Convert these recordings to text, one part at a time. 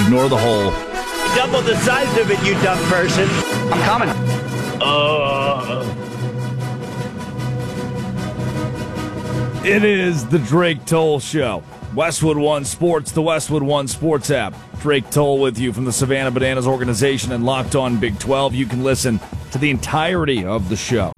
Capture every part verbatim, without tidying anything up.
Ignore the hole. Double the size of it, you dumb person. I'm coming. Uh. It is the Drake Toll Show. Westwood One Sports, the Westwood One Sports app. Drake Toll with you from the Savannah Bananas organization and Locked On Big twelve. You can listen to the entirety of the show.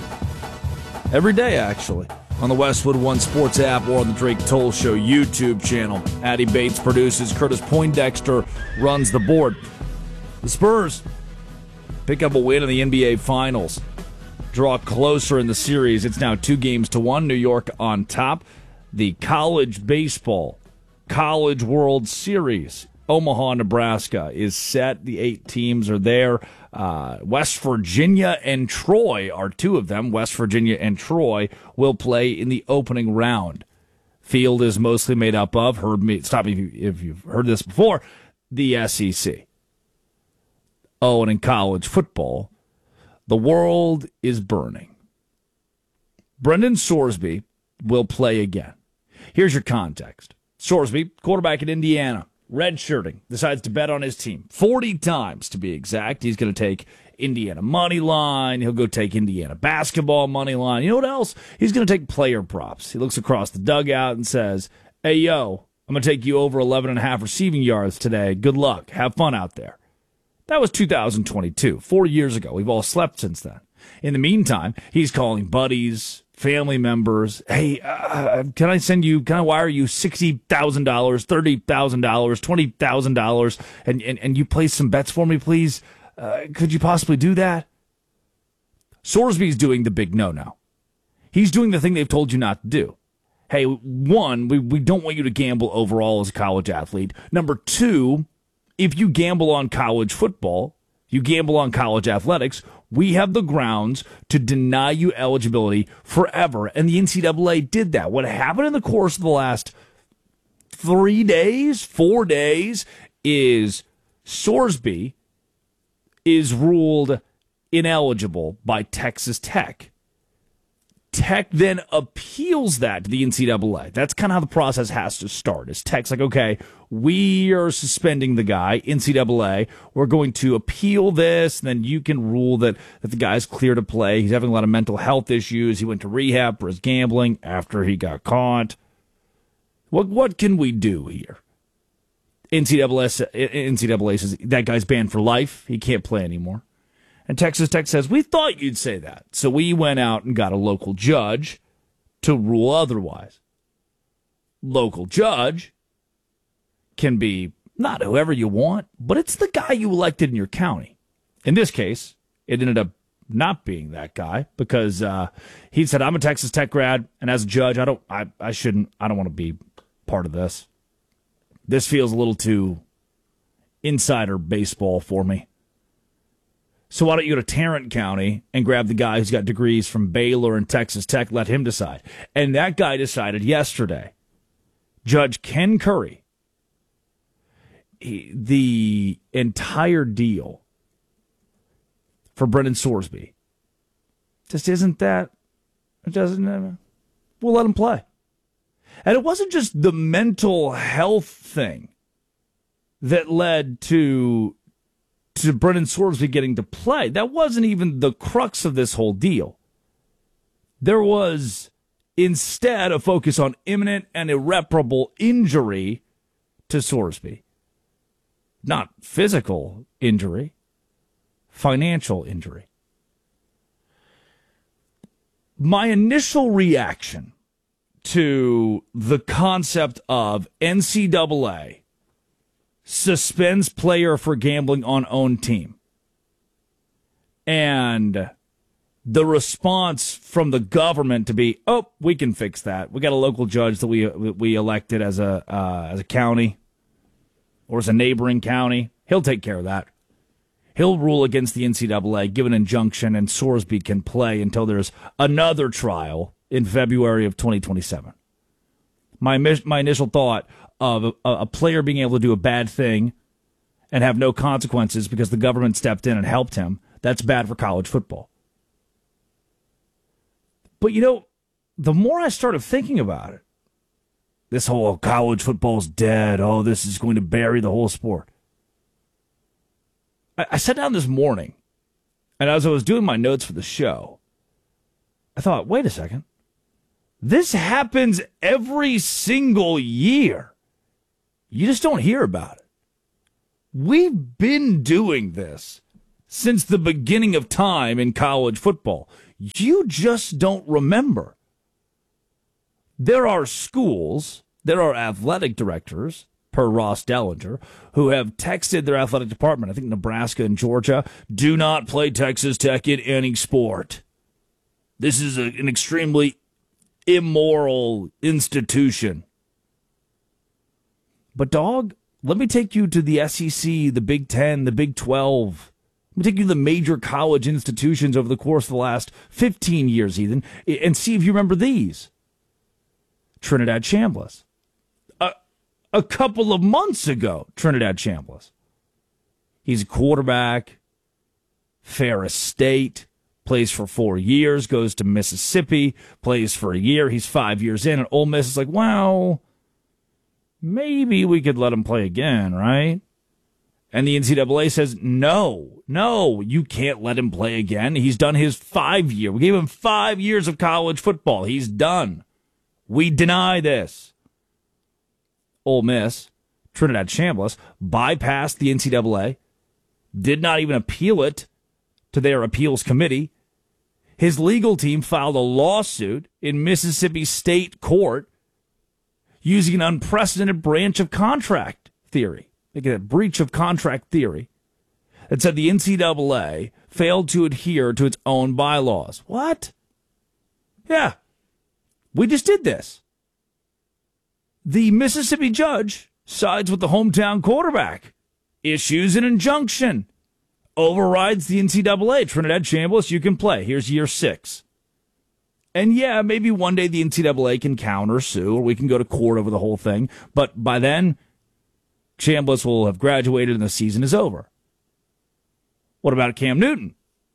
Every day, actually. On the Westwood One Sports app or on the Drake Toll Show YouTube channel. Addie Bates produces. Curtis Poindexter runs the board. The Spurs pick up a win in the N B A Finals. Draw closer in the series. It's now two games to one. New York on top. The College Baseball College World Series. Omaha, Nebraska is set. The eight teams are there. Uh, West Virginia and Troy are two of them. West Virginia and Troy will play in the opening round. Field is mostly made up of, heard me, stop me if, you, if you've heard this before, the S E C. Oh, and in college football, the world is burning. Brendan Sorsby will play again. Here's your context. Sorsby, quarterback at Indiana, redshirting, decides to bet on his team. forty times to be exact. He's going to take Indiana money line. He'll go take Indiana basketball money line. You know what else? He's going to take player props. He looks across the dugout and says, hey, yo, I'm going to take you over eleven and a half receiving yards today. Good luck. Have fun out there. That was two thousand twenty-two, four years ago. We've all slept since then. In the meantime, he's calling buddies, family members. Hey, uh, can I send you, can I wire you sixty thousand dollars, thirty thousand dollars, twenty thousand dollars, and, and, and you place some bets for me, please? Uh, could you possibly do that? Sorsby's doing the big no-no. He's doing the thing they've told you not to do. Hey, one, we, we don't want you to gamble overall as a college athlete. Number two, if you gamble on college football, you gamble on college athletics, we have the grounds to deny you eligibility forever. And the N C double A did that. What happened in the course of the last three days, four days, is Sorsby is ruled ineligible by Texas Tech. Tech then appeals that to the N C double A. That's kind of how the process has to start. Is Tech's like, okay, we are suspending the guy, N C double A. We're going to appeal this, and then you can rule that, that the guy's clear to play. He's having a lot of mental health issues. He went to rehab for his gambling after he got caught. What what can we do here? N C double A, N C double A says that guy's banned for life. He can't play anymore. And Texas Tech says, we thought you'd say that. So we went out and got a local judge to rule otherwise. Local judge can be not whoever you want, but it's the guy you elected in your county. In this case, it ended up not being that guy because uh, he said, I'm a Texas Tech grad, and as a judge, I don't, I, I shouldn't, I don't want to be part of this. This feels a little too insider baseball for me. So why don't you go to Tarrant County and grab the guy who's got degrees from Baylor and Texas Tech, let him decide. And that guy decided yesterday, Judge Ken Curry, he, the entire deal for Brendan Sorsby just isn't that, it doesn't, uh, we'll let him play. And it wasn't just the mental health thing that led to to Brendan Sorsby getting to play. That wasn't even the crux of this whole deal. There was instead a focus on imminent and irreparable injury to Sorsby. Not physical injury, financial injury. My initial reaction to the concept of N C double A suspends player for gambling on own team, and the response from the government to be, oh, we can fix that. We got a local judge that we we elected as a uh, as a county or as a neighboring county. He'll take care of that. He'll rule against the N C double A, give an injunction, and Sorsby can play until there's another trial in February of twenty twenty-seven. My my initial thought of a, a player being able to do a bad thing and have no consequences because the government stepped in and helped him, that's bad for college football. But, you know, the more I started thinking about it, this whole college football's dead, oh, this is going to bury the whole sport. I, I sat down this morning, and as I was doing my notes for the show, I thought, wait a second. This happens every single year. You just don't hear about it. We've been doing this since the beginning of time in college football. You just don't remember. There are schools, there are athletic directors, per Ross Dellinger, who have texted their athletic department, I think Nebraska and Georgia, do not play Texas Tech in any sport. This is a, an extremely immoral institution. But, dog, let me take you to the S E C, the Big Ten, the Big twelve. Let me take you to the major college institutions over the course of the last fifteen years, Ethan, and see if you remember these. Trinidad Chambliss. A, a couple of months ago, Trinidad Chambliss. He's a quarterback, Ferris State, plays for four years, goes to Mississippi, plays for a year. He's five years in, and Ole Miss is like, wow, maybe we could let him play again, right? And the N C double A says, no, no, you can't let him play again. He's done his five year. We gave him five years of college football. He's done. We deny this. Ole Miss, Trinidad Chambliss, bypassed the N C double A, did not even appeal it to their appeals committee. His legal team filed a lawsuit in Mississippi State court using an unprecedented branch of contract theory, like a breach of contract theory, that said the N C double A failed to adhere to its own bylaws. What? Yeah. We just did this. The Mississippi judge sides with the hometown quarterback, issues an injunction, overrides the N C double A. Trinidad Chambliss, you can play. Here's year six. And yeah, maybe one day the N C double A can counter sue, or we can go to court over the whole thing. But by then, Chambliss will have graduated and the season is over. What about Cam Newton?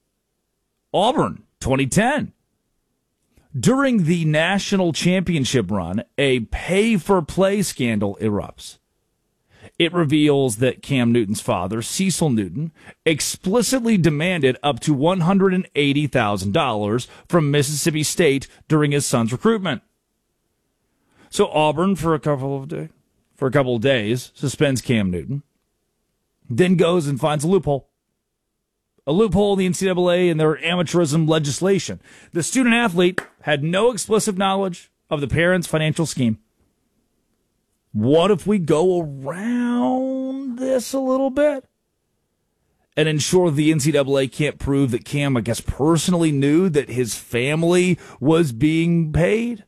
Auburn, twenty ten. During the national championship run, a pay-for-play scandal erupts. It reveals that Cam Newton's father, Cecil Newton, explicitly demanded up to one hundred eighty thousand dollars from Mississippi State during his son's recruitment. So Auburn, for a couple of days, for a couple of days, suspends Cam Newton, then goes and finds a loophole. A loophole in the N C double A and their amateurism legislation. The student athlete had no explicit knowledge of the parents' financial scheme. What if we go around this a little bit and ensure the N C double A can't prove that Cam, I guess, personally knew that his family was being paid?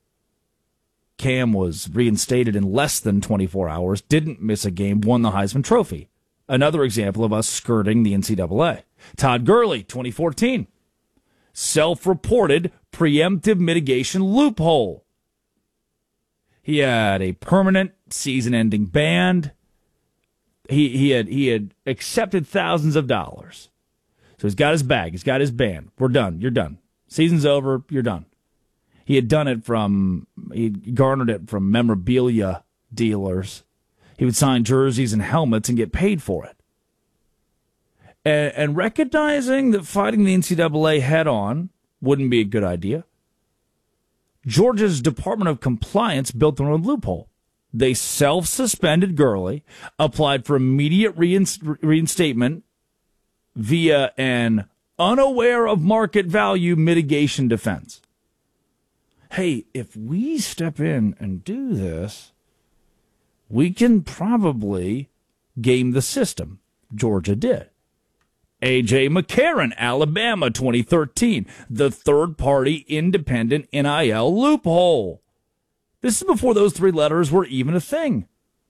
Cam was reinstated in less than twenty-four hours, didn't miss a game, won the Heisman Trophy. Another example of us skirting the N C double A. Todd Gurley, twenty fourteen. Self-reported preemptive mitigation loophole. He had a permanent season-ending ban. He he had he had accepted thousands of dollars. So he's got his bag. He's got his ban. We're done. You're done. Season's over. You're done. He had done it from, he garnered it from memorabilia dealers. He would sign jerseys and helmets and get paid for it. And, and recognizing that fighting the N C double A head-on wouldn't be a good idea, Georgia's Department of Compliance built their own loophole. They self-suspended Gurley, applied for immediate reinst- reinstatement via an unaware of market value mitigation defense. Hey, if we step in and do this, we can probably game the system. Georgia did. A J McCarron, Alabama, twenty thirteen. The third-party independent N I L loophole. This is before those three letters were even a thing.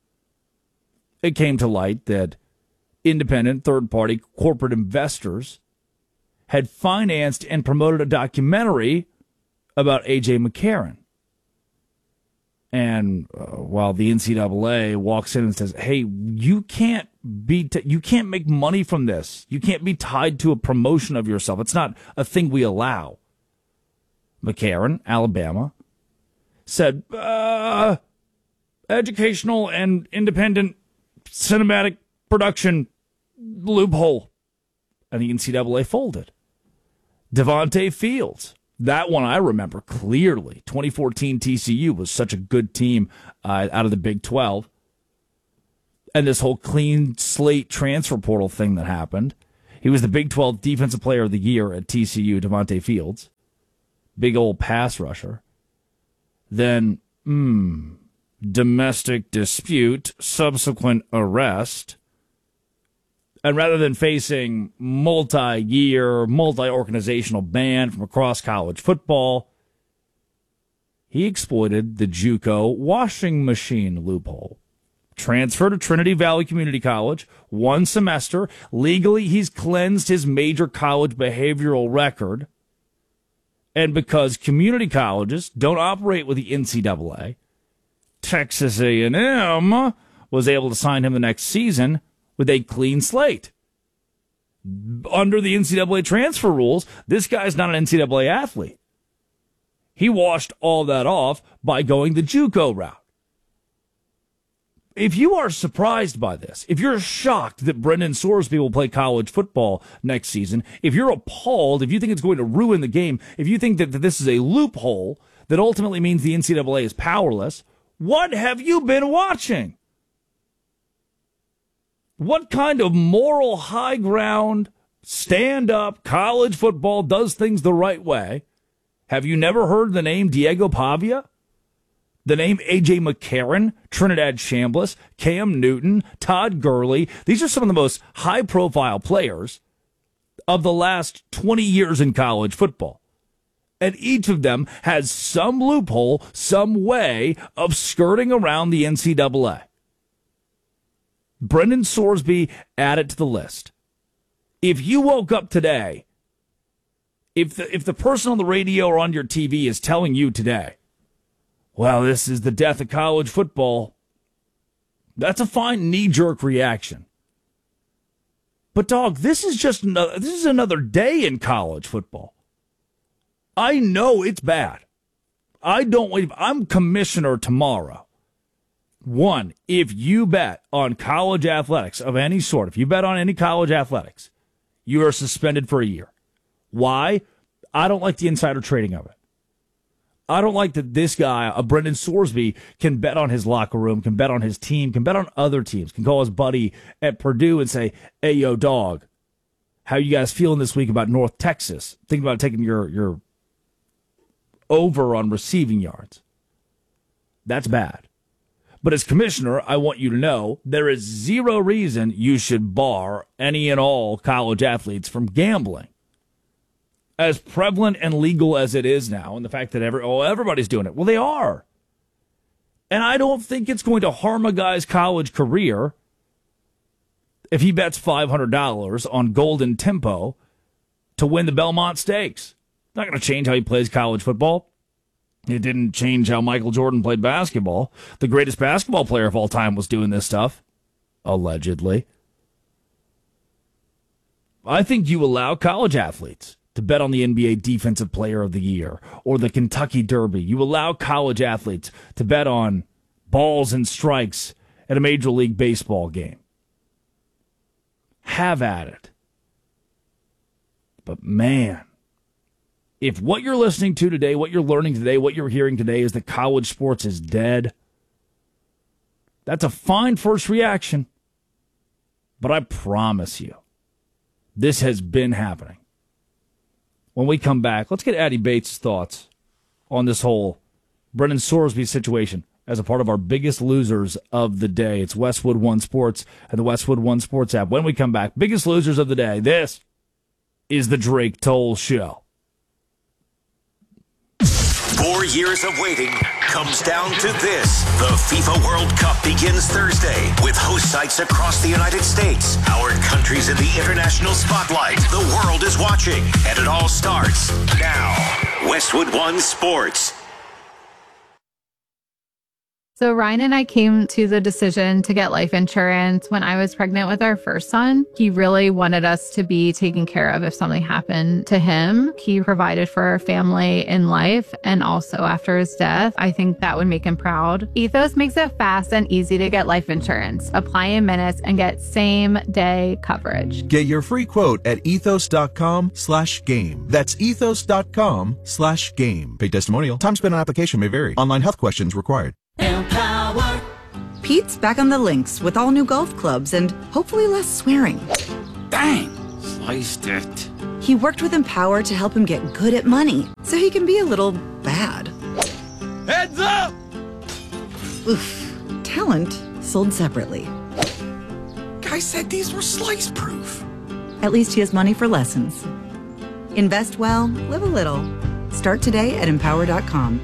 It came to light that independent third-party corporate investors had financed and promoted a documentary about A J McCarron. And uh, while the N C double A walks in and says, hey, you can't be t- you can't make money from this. You can't be tied to a promotion of yourself. It's not a thing we allow. McCarron, Alabama, said, uh, educational and independent cinematic production loophole. And the N C double A folded. Devontae Fields. That one I remember clearly. twenty fourteen T C U was such a good team uh, out of the Big twelve. And this whole clean slate transfer portal thing that happened. He was the Big twelve Defensive Player of the Year at T C U, Devontae Fields. Big old pass rusher. Then, hmm, domestic dispute, subsequent arrest. And rather than facing multi-year, multi-organizational ban from across college football, he exploited the JUCO washing machine loophole. Transferred to Trinity Valley Community College, one semester. Legally, he's cleansed his major college behavioral record. And because community colleges don't operate with the N C double A, Texas A and M was able to sign him the next season with a clean slate. Under the N C double A transfer rules, this guy's not an N C double A athlete. He washed all that off by going the JUCO route. If you are surprised by this, if you're shocked that Brendan Sorsby will play college football next season, if you're appalled, if you think it's going to ruin the game, if you think that this is a loophole that ultimately means the N C double A is powerless, what have you been watching? What kind of moral high ground, stand-up, college football does things the right way? Have you never heard the name Diego Pavia? The name A J McCarron, Trinidad Chambliss, Cam Newton, Todd Gurley. These are some of the most high-profile players of the last twenty years in college football. And each of them has some loophole, some way of skirting around the N C double A. Brendan Sorsby added to the list. If you woke up today, if the, if the person on the radio or on your T V is telling you today, well, this is the death of college football, that's a fine knee-jerk reaction. But, dog, this is just another, this is another day in college football. I know it's bad. I don't wait. I'm commissioner tomorrow. One, if you bet on college athletics of any sort, if you bet on any college athletics, you are suspended for a year. Why? I don't like the insider trading of it. I don't like that this guy, a Brendan Sorsby, can bet on his locker room, can bet on his team, can bet on other teams, can call his buddy at Purdue and say, hey, yo, dog, how you guys feeling this week about North Texas? Think about taking your, your over on receiving yards. That's bad. But as commissioner, I want you to know there is zero reason you should bar any and all college athletes from gambling. As prevalent and legal as it is now, and the fact that every, oh, everybody's doing it. Well, they are. And I don't think it's going to harm a guy's college career if he bets five hundred dollars on Golden Tempo to win the Belmont Stakes. It's not going to change how he plays college football. It didn't change how Michael Jordan played basketball. The greatest basketball player of all time was doing this stuff, allegedly. I think you allow college athletes to bet on the N B A Defensive Player of the Year or the Kentucky Derby. You allow college athletes to bet on balls and strikes at a Major League Baseball game. Have at it. But man, if what you're listening to today, what you're learning today, what you're hearing today is that college sports is dead, that's a fine first reaction. But I promise you, this has been happening. When we come back, let's get Addy Bates' thoughts on this whole Brendan Sorsby situation as a part of our biggest losers of the day. It's Westwood One Sports and the Westwood One Sports app. When we come back, biggest losers of the day. This is the Drake Toll Show. Four years of waiting comes down to this. The FIFA World Cup begins Thursday with host sites across the United States. Our country's in the international spotlight. The world is watching, and it all starts now. Westwood One Sports. So Ryan and I came to the decision to get life insurance when I was pregnant with our first son. He really wanted us to be taken care of if something happened to him. He provided for our family in life and also after his death. I think that would make him proud. Ethos makes it fast and easy to get life insurance. Apply in minutes and get same day coverage. Get your free quote at ethos.com slash game. That's ethos.com slash game. Paid testimonial. Time spent on application may vary. Online health questions required. Empower. Pete's back on the links with all new golf clubs and hopefully less swearing. Dang, sliced it. He worked with Empower to help him get good at money so he can be a little bad. Heads up! Oof. Talent sold separately. Guy said these were slice proof. At least he has money for lessons. Invest well, live a little. Start today at empower dot com.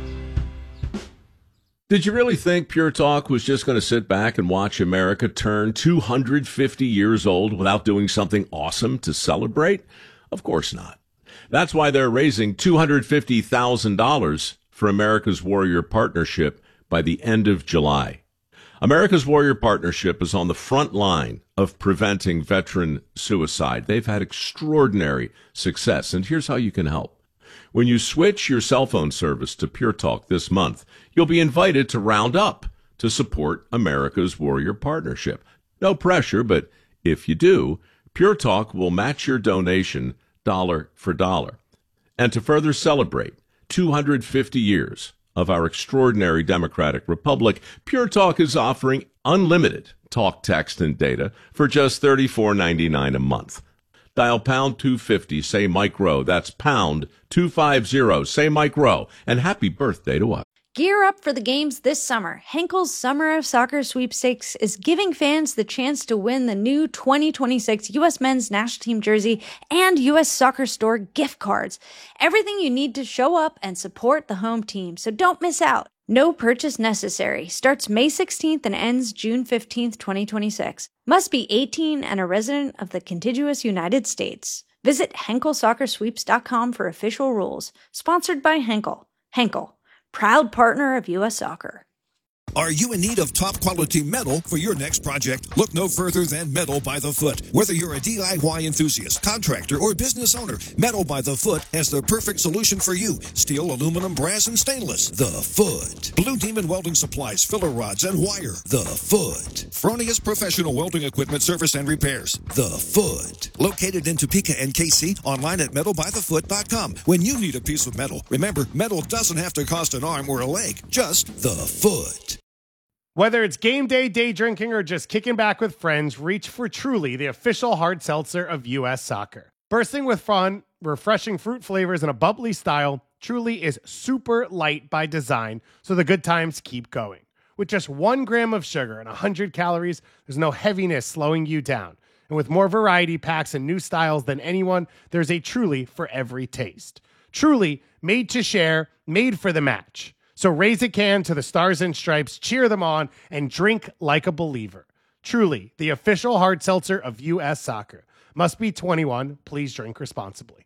Did you really think Pure Talk was just going to sit back and watch America turn two hundred fifty years old without doing something awesome to celebrate? Of course not. That's why they're raising two hundred fifty thousand dollars for America's Warrior Partnership by the end of July. America's Warrior Partnership is on the front line of preventing veteran suicide. They've had extraordinary success, and here's how you can help. When you switch your cell phone service to Pure Talk this month, you'll be invited to round up to support America's Warrior Partnership. No pressure, but if you do, Pure Talk will match your donation dollar for dollar. And to further celebrate two hundred fifty years of our extraordinary democratic republic, Pure Talk is offering unlimited talk, text, and data for just thirty-four ninety-nine a month. Dial pound two fifty, say Mike Rowe. That's pound two fifty, say Mike Rowe. And happy birthday to us. Gear up for the games this summer. Henkel's Summer of Soccer Sweepstakes is giving fans the chance to win the new twenty twenty-six U S Men's National Team jersey and U S Soccer Store gift cards. Everything you need to show up and support the home team, so don't miss out. No purchase necessary. Starts May sixteenth and ends June fifteenth, twenty twenty-six. Must be eighteen and a resident of the contiguous United States. Visit henkel soccer sweeps dot com for official rules. Sponsored by Henkel. Henkel, proud partner of U S Soccer. Are you in need of top-quality metal for your next project? Look no further than Metal by the Foot. Whether you're a D I Y enthusiast, contractor, or business owner, Metal by the Foot has the perfect solution for you. Steel, aluminum, brass, and stainless. The Foot. Blue Demon Welding Supplies, filler rods, and wire. The Foot. Fronius Professional Welding Equipment Service and Repairs. The Foot. Located in Topeka and K C, online at metal by the foot dot com. When you need a piece of metal, remember, metal doesn't have to cost an arm or a leg. Just The Foot. Whether it's game day, day drinking, or just kicking back with friends, reach for Truly, the official hard seltzer of U S Soccer. Bursting with fun, refreshing fruit flavors, and a bubbly style, Truly is super light by design, so the good times keep going. With just one gram of sugar and one hundred calories, there's no heaviness slowing you down. And with more variety packs and new styles than anyone, there's a Truly for every taste. Truly, made to share, made for the match. So raise a can to the Stars and Stripes, cheer them on, and drink like a believer. Truly, the official hard seltzer of U S Soccer. Must be twenty-one. Please drink responsibly.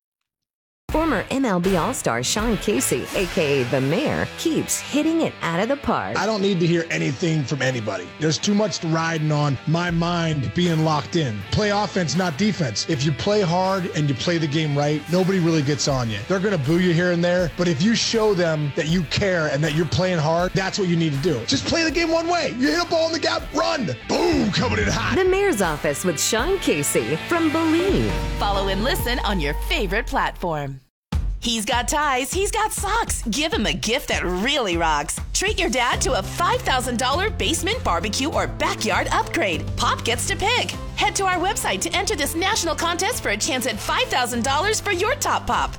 Former M L B All-Star Sean Casey, a k a. The Mayor, keeps hitting it out of the park. I don't need to hear anything from anybody. There's too much riding on my mind being locked in. Play offense, not defense. If you play hard and you play the game right, nobody really gets on you. They're going to boo you here and there, but if you show them that you care and that you're playing hard, that's what you need to do. Just play the game one way. You hit a ball in the gap, run. Boom, coming in hot. The Mayor's Office with Sean Casey from Believe. Follow and listen on your favorite platform. He's got ties, he's got socks. Give him a gift that really rocks. Treat your dad to a five thousand dollars basement barbecue or backyard upgrade. Pop gets to pick. Head to our website to enter this national contest for a chance at five thousand dollars for your top pop.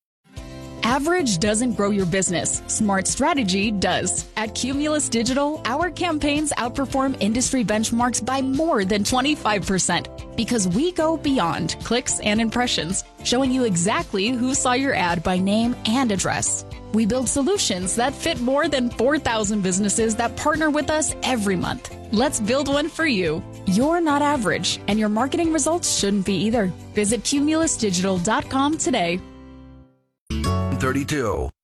Average doesn't grow your business. Smart strategy does. At Cumulus Digital, our campaigns outperform industry benchmarks by more than twenty-five percent because we go beyond clicks and impressions, showing you exactly who saw your ad by name and address. We build solutions that fit more than four thousand businesses that partner with us every month. Let's build one for you. You're not average, and your marketing results shouldn't be either. Visit cumulus digital dot com today. thirty-two.